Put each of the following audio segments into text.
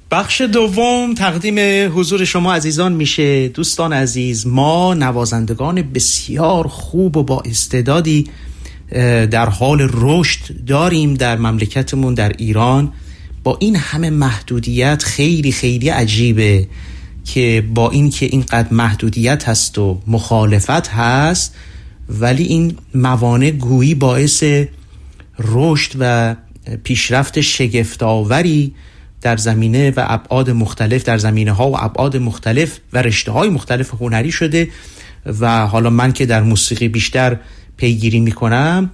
بخش دوم تقدیم حضور شما عزیزان میشه. دوستان عزیز، ما نوازندگان بسیار خوب و با استعدادی در حال رشد داریم در مملکتمون، در ایران. با این همه محدودیت خیلی خیلی عجیبه که با این که اینقدر محدودیت هست و مخالفت هست، ولی این موانع گویی باعث رشد و پیشرفت شگفت‌آوری در زمینه و ابعاد مختلف، در زمینه ها و ابعاد مختلف و رشته های مختلف هنری شده. و حالا من که در موسیقی بیشتر پیگیری میکنم،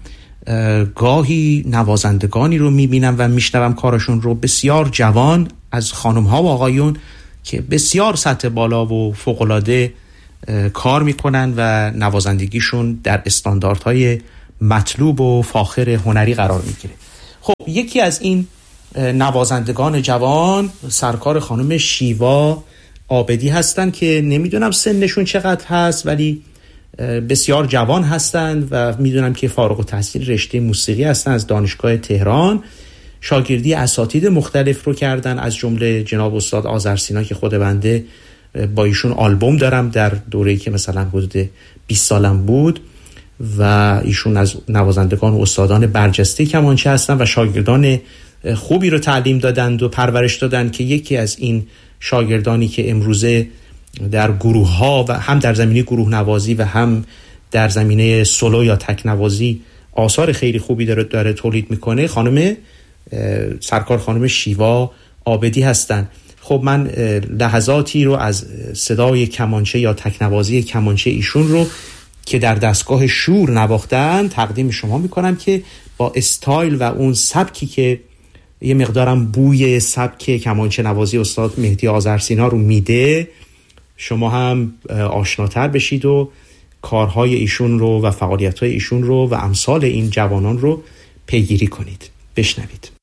گاهی نوازندگانی رو میبینم و میشنوم کارشون رو، بسیار جوان، از خانم ها و آقایون که بسیار سطح بالا و فوق‌العاده کار میکنن و نوازندگیشون در استانداردهای مطلوب و فاخر هنری قرار میگیره. خب یکی از این نوازندگان جوان سرکار خانم شیوا عابدی هستن که نمیدونم سنشون چقدر هست، ولی بسیار جوان هستند و میدونم که فارغ التحصیل رشته موسیقی هستن از دانشگاه تهران. شاگردی اساتید مختلف رو کردن، از جمله جناب استاد آذرسینا که خود بنده با ایشون آلبوم دارم در دوره‌ای که مثلا حدود 20 سالم بود، و ایشون از نوازندگان و استادان برجسته کمانچه هستن و شاگردان خوبی رو تعلیم دادند و پرورش دادند که یکی از این شاگردانی که امروزه در گروه ها و هم در زمینه گروه نوازی و هم در زمینه سولو یا تک نوازی آثار خیلی خوبی داره تولید میکنه، سرکار خانم شیوا عابدی هستن. خب من لحظاتی رو از صدای کمانچه یا تک نوازی کمانچه ایشون رو که در دستگاه شور نواختن تقدیم شما میکنم که با استایل و اون سبکی که یه مقدارم بوی سبک کمانچه نوازی استاد مهدی آذرسینا رو میده، شما هم آشناتر بشید و کارهای ایشون رو و فعالیت‌های ایشون رو و امثال این جوانان رو پیگیری کنید. بشنوید.